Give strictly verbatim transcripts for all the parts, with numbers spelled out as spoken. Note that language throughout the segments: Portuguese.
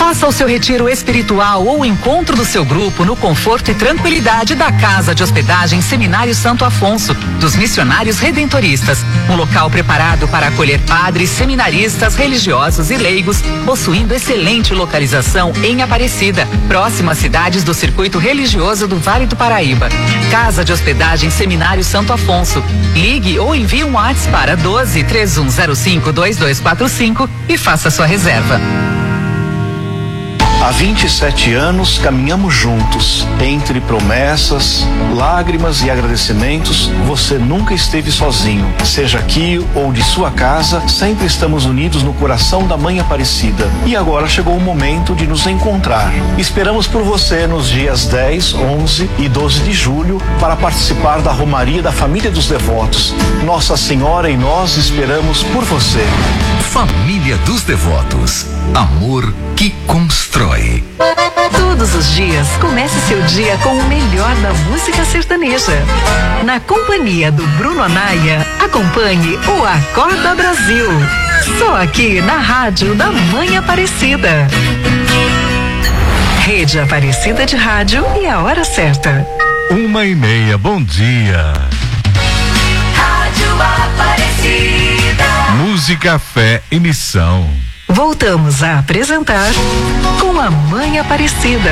Faça o seu retiro espiritual ou o encontro do seu grupo no conforto e tranquilidade da Casa de Hospedagem Seminário Santo Afonso, dos Missionários Redentoristas. Um local preparado para acolher padres, seminaristas, religiosos e leigos, possuindo excelente localização em Aparecida, próximo às cidades do circuito religioso do Vale do Paraíba. Casa de Hospedagem Seminário Santo Afonso. Ligue ou envie um WhatsApp para doze, três um zero cinco, dois dois quatro cinco e faça sua reserva. Há vinte e sete anos caminhamos juntos. Entre promessas, lágrimas e agradecimentos, você nunca esteve sozinho. Seja aqui ou de sua casa, sempre estamos unidos no coração da Mãe Aparecida. E agora chegou o momento de nos encontrar. Esperamos por você nos dias dez, onze e doze de julho para participar da Romaria da Família dos Devotos. Nossa Senhora e nós esperamos por você. Família dos Devotos. Amor que constrói. Todos os dias, comece seu dia com o melhor da música sertaneja. Na companhia do Bruno Anaia, acompanhe o Acorda Brasil. Só aqui na Rádio da Mãe Aparecida. Rede Aparecida de Rádio e a hora certa. Uma e meia, bom dia. Rádio Aparecida. Música, fé e missão. Voltamos a apresentar Com a Mãe Aparecida.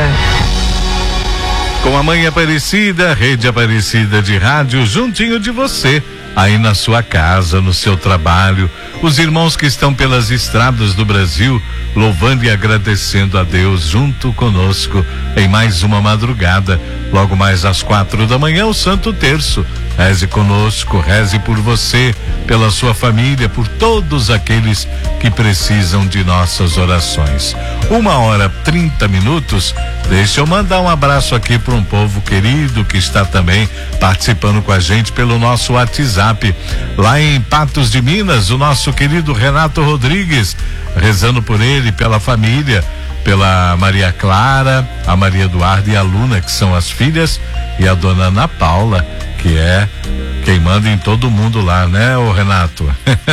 Com a Mãe Aparecida, Rede Aparecida de Rádio, juntinho de você, aí na sua casa, no seu trabalho, os irmãos que estão pelas estradas do Brasil, louvando e agradecendo a Deus junto conosco em mais uma madrugada. Logo mais às quatro da manhã, o Santo Terço. Reze conosco, reze por você, pela sua família, por todos aqueles que precisam de nossas orações. Uma hora, trinta minutos. Deixa eu mandar um abraço aqui para um povo querido que está também participando com a gente pelo nosso WhatsApp. Lá em Patos de Minas, o nosso querido Renato Rodrigues, rezando por ele, pela família, pela Maria Clara, a Maria Eduarda e a Luna, que são as filhas, e a dona Ana Paula, que é quem manda em todo mundo lá, né, ô Renato?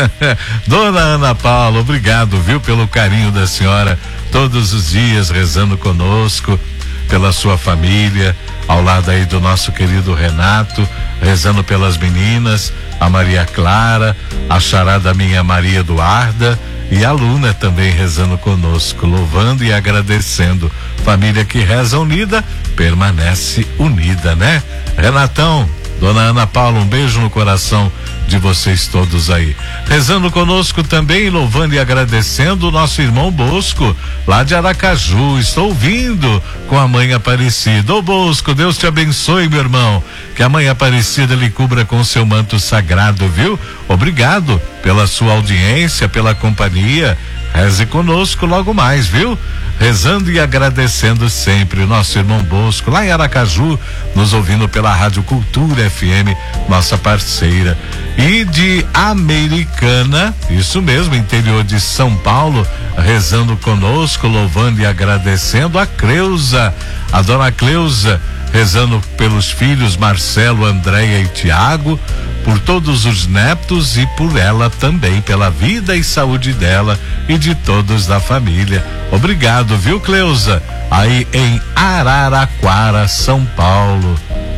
Dona Ana Paula, obrigado, viu, pelo carinho da senhora, todos os dias rezando conosco, pela sua família, ao lado aí do nosso querido Renato, rezando pelas meninas, a Maria Clara, a charada minha Maria Eduarda e a Luna também rezando conosco, louvando e agradecendo. Família que reza unida, permanece unida, né? Renatão, Dona Ana Paula, um beijo no coração de vocês todos aí. Rezando conosco também, louvando e agradecendo o nosso irmão Bosco, lá de Aracaju. Estou ouvindo com a Mãe Aparecida. Ô Bosco, Deus te abençoe, meu irmão. Que a Mãe Aparecida lhe cubra com seu manto sagrado, viu? Obrigado pela sua audiência, pela companhia. Reze conosco logo mais, viu? Rezando e agradecendo sempre o nosso irmão Bosco, lá em Aracaju, nos ouvindo pela Rádio Cultura F M, nossa parceira. E de Americana, isso mesmo, interior de São Paulo, rezando conosco, louvando e agradecendo a Cleusa, a dona Cleusa, rezando pelos filhos Marcelo, Andréia e Tiago, por todos os netos e por ela também, pela vida e saúde dela e de todos da família. Obrigado, viu, Cleusa? Aí em Araraquara, São Paulo,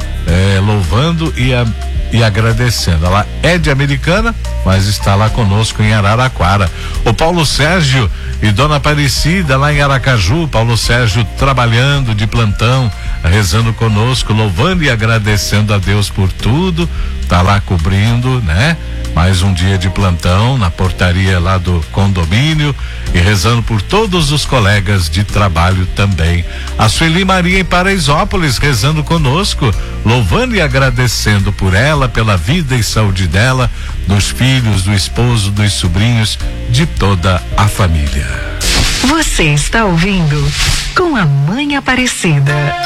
é, louvando e, a, e agradecendo. Ela é de Americana, mas está lá conosco em Araraquara. O Paulo Sérgio e Dona Aparecida lá em Aracaju, Paulo Sérgio trabalhando de plantão, rezando conosco, louvando e agradecendo a Deus por tudo, tá lá cobrindo, né? Mais um dia de plantão na portaria lá do condomínio e rezando por todos os colegas de trabalho também. A Sueli Maria em Paraisópolis rezando conosco, louvando e agradecendo por ela, pela vida e saúde dela, dos filhos, do esposo, dos sobrinhos, de toda a família. Você está ouvindo Com a Mãe Aparecida.